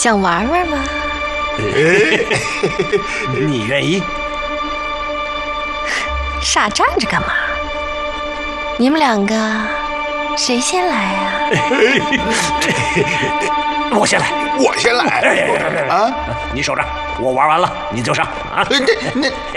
想玩玩吗？ 你愿意？ 傻站着干嘛？你们两个谁先来啊？ 我先来， 我先来啊！ 你守着，我玩完了你就上啊！ 那